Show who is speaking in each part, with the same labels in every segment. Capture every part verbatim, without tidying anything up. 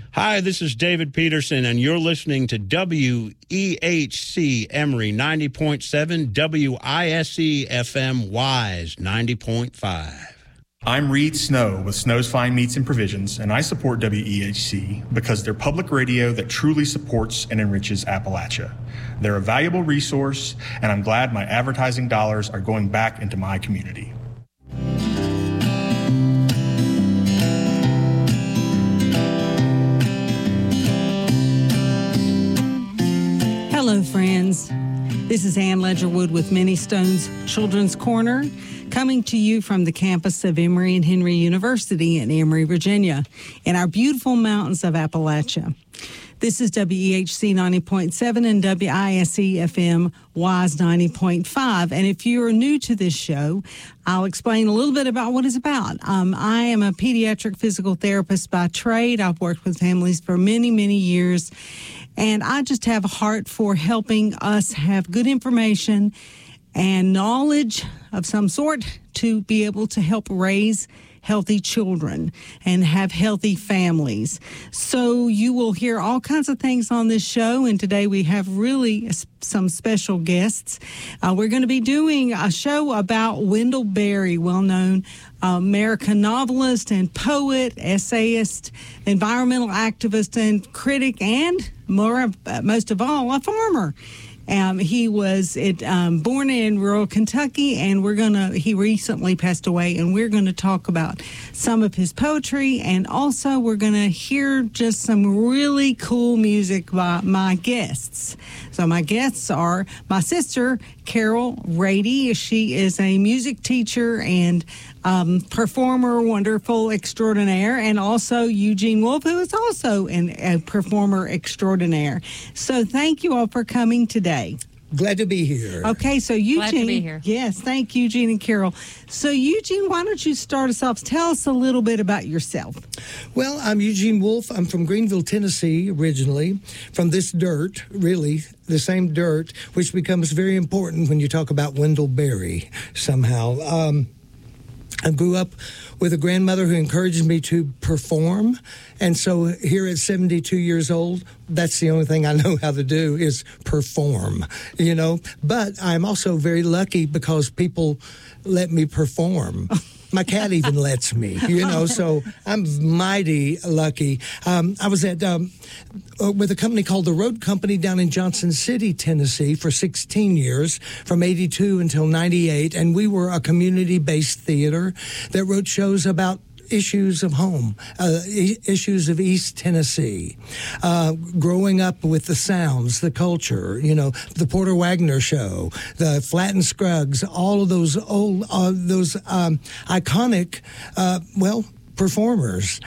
Speaker 1: Hi, this is David Peterson, and you're listening to W E H C Emory ninety point seven, W I S E F M Wise ninety point five.
Speaker 2: I'm Reed Snow with Snow's Fine Meats and Provisions, and I support W E H C because they're public radio that truly supports and enriches Appalachia. They're a valuable resource, and I'm glad my advertising dollars are going back into my community.
Speaker 3: Hello, friends. This is Ann Ledgerwood with Minnie Stone's Children's Corner, coming to you from the campus of Emory and Henry University in Emory, Virginia, in our beautiful mountains of Appalachia. This is W E H C ninety point seven and W I S E F M Wise ninety point five. And if you are new to this show, I'll explain a little bit about what it's about. Um, I am a pediatric physical therapist by trade. I've worked with families for many, many years. And I just have a heart for helping us have good information and knowledge of some sort to be able to help raise healthy children and have healthy families. So you will hear all kinds of things on this show, and today we have really some special guests. Uh, we're going to be doing a show about Wendell Berry, well-known uh, American novelist and poet, essayist, environmental activist and critic, and more, uh, most of all, a farmer. Um, he was it, um, born in rural Kentucky, and we're gonna. He recently passed away, and we're going to talk about some of his poetry, and also we're going to hear just some really cool music by my guests. So my guests are my sister, Carol Rady. She is a music teacher and um, performer, wonderful extraordinaire, and also Eugene Wolf, who is also an, a performer extraordinaire. So thank you all for coming today.
Speaker 4: Glad to be here.
Speaker 3: Okay, so Eugene.
Speaker 5: Glad to be here.
Speaker 3: Yes, thank you, Eugene and Carol. So Eugene, why don't you start us off? Tell us a little bit about yourself.
Speaker 4: Well, I'm Eugene Wolf. I'm from Greenville, Tennessee, originally, from this dirt, really, the same dirt, which becomes very important when you talk about Wendell Berry somehow. Um, I grew up with a grandmother who encouraged me to perform. And so here at seventy-two years old, that's the only thing I know how to do is perform, you know. But I'm also very lucky because people let me perform. My cat even lets me, you know, so I'm mighty lucky. Um, I was at um, with a company called the Road Company down in Johnson City, Tennessee, for sixteen years, from eighty-two until ninety-eight, and we were a community-based theater that wrote shows about issues of home, uh, issues of East Tennessee, uh, growing up with the sounds, the culture, you know, the Porter Wagner Show, the Flatt and Scruggs, all of those old, uh, those um, iconic, uh, well, performers.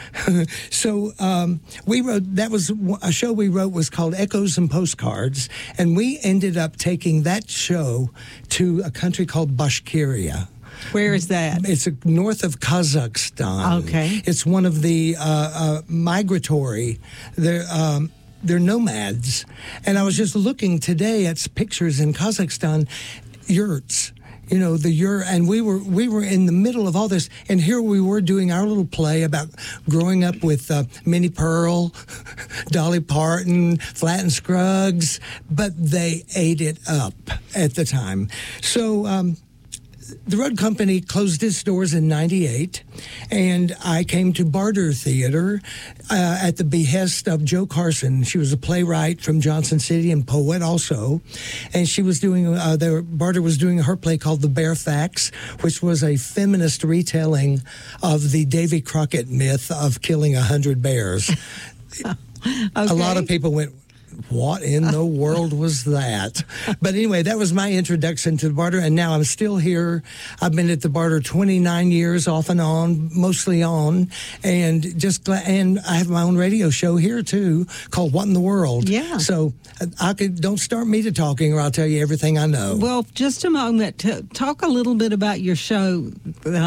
Speaker 4: So um, we wrote, that was a show we wrote was called Echoes and Postcards, and we ended up taking that show to a country called Bashkiria.
Speaker 3: Where is that?
Speaker 4: It's north of Kazakhstan.
Speaker 3: Okay.
Speaker 4: It's one of the uh, uh, migratory, they're, um, they're nomads. And I was just looking today at pictures in Kazakhstan, yurts. You know, the yurt, and we were we were in the middle of all this, and here we were doing our little play about growing up with uh, Minnie Pearl, Dolly Parton, Flatt and Scruggs, but they ate it up at the time. So um, the Road Company closed its doors in ninety-eight, and I came to Barter Theater uh, at the behest of Jo Carson. She was a playwright from Johnson City and poet also, and she was doing, uh, there, Barter was doing her play called The Bear Facts, which was a feminist retelling of the Davy Crockett myth of killing a hundred bears. Okay. A lot of people went, what in the world was that? But anyway, that was my introduction to the Barter, and now I'm still here. I've been at the Barter twenty-nine years, off and on, mostly on, and just glad, and I have my own radio show here too called What in the World.
Speaker 3: Yeah.
Speaker 4: So I could don't start me to talking, or I'll tell you everything I know.
Speaker 3: Well, just a moment to talk a little bit about your show. Uh,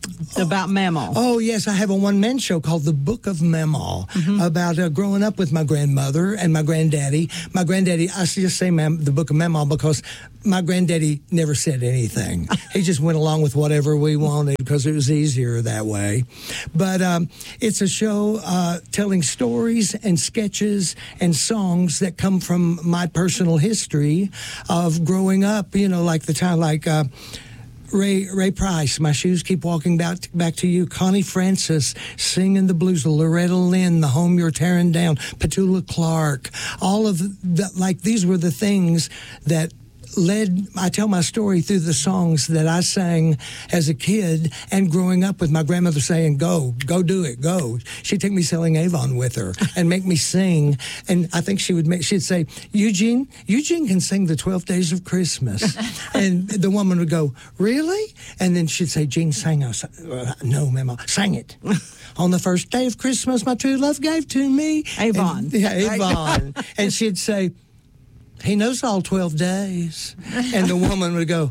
Speaker 3: about Mamaw.
Speaker 4: Oh, yes. I have a one-man show called The Book of Mamaw mm-hmm. about uh, growing up with my grandmother and my granddaddy. My granddaddy, I just say Mam- The Book of Mamaw because my granddaddy never said anything. He just went along with whatever we wanted because it was easier that way. But um, it's a show uh, telling stories and sketches and songs that come from my personal history of growing up, you know, like the time, like... Uh, Ray Ray Price, My Shoes Keep Walking Back, back to You. Connie Francis, Singing the Blues. Loretta Lynn, The Home You're Tearing Down. Petula Clark. All of the, like, these were the things that led, I tell my story through the songs that I sang as a kid and growing up with my grandmother saying, go, go do it, go. She'd take me selling Avon with her and make me sing. And I think she would make, she'd say, Eugene, Eugene can sing the twelve Days of Christmas. And the woman would go, really? And then she'd say, Gene, sing us. Uh, no, Mama, sang it. On the first day of Christmas, my true love gave to me.
Speaker 3: Avon.
Speaker 4: And, yeah, Avon. And she'd say, he knows all twelve days. And the woman would go,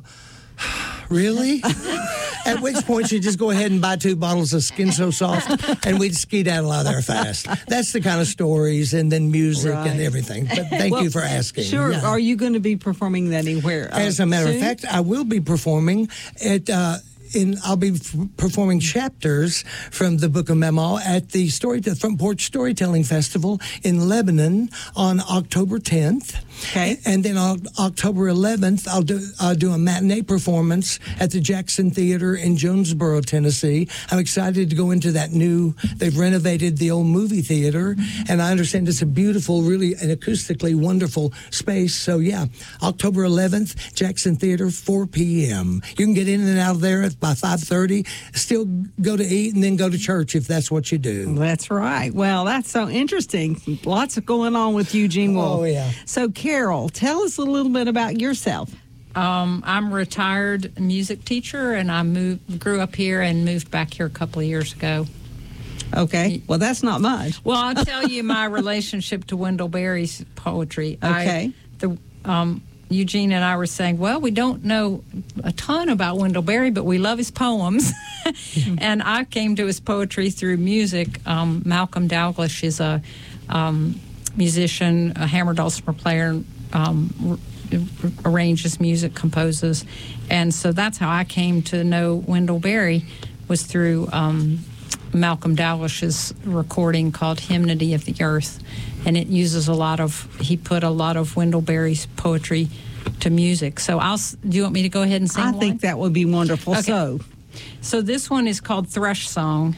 Speaker 4: really? At which point she'd just go ahead and buy two bottles of Skin So Soft and we'd skedaddle out of there fast. That's the kind of stories and then music right. and everything. But thank
Speaker 3: well,
Speaker 4: you for asking.
Speaker 3: Sure.
Speaker 4: Yeah.
Speaker 3: Are you going to be performing that anywhere? Uh,
Speaker 4: As a matter
Speaker 3: soon?
Speaker 4: of fact, I will be performing at... Uh, In, I'll be f- performing chapters from the Book of Mamaw at the story, the Front Porch Storytelling Festival in Lebanon on October tenth.
Speaker 3: Okay.
Speaker 4: And then on October eleventh, I'll do, I'll do a matinee performance at the Jackson Theater in Jonesboro, Tennessee. I'm excited to go into that new, they've renovated the old movie theater, and I understand it's a beautiful, really an acoustically wonderful space. So, yeah, October eleventh, Jackson Theater, four p.m. You can get in and out of there by five thirty, still go to eat, and then go to church if that's what you do.
Speaker 3: That's right. Well, that's so interesting. Lots of going on with Eugene Wolf.
Speaker 4: Oh, yeah.
Speaker 3: So, Carol, tell us a little bit about yourself.
Speaker 5: Um, I'm a retired music teacher, and I moved, grew up here and moved back here a couple of years ago.
Speaker 3: Okay. Well, that's not much.
Speaker 5: Well, I'll tell you my relationship to Wendell Berry's poetry.
Speaker 3: Okay.
Speaker 5: I, the um, Eugene and I were saying, well, we don't know a ton about Wendell Berry, but we love his poems. And I came to his poetry through music. Um, Malcolm Dalglish is a um, musician, a hammer dulcimer player, um, r- r- arranges music, composes. And so that's how I came to know Wendell Berry, was through um, Malcolm Dalglish's recording called Hymnody of the Earth. And it uses a lot of, he put a lot of Wendell Berry's poetry to music. So I'll, do you want me to go ahead and sing
Speaker 3: I
Speaker 5: one?
Speaker 3: think that would be wonderful.
Speaker 5: Okay.
Speaker 3: So,
Speaker 5: so this one is called Thrush Song.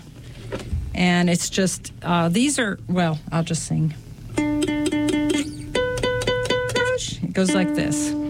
Speaker 5: And it's just, uh, these are, well, I'll just sing. It goes like this.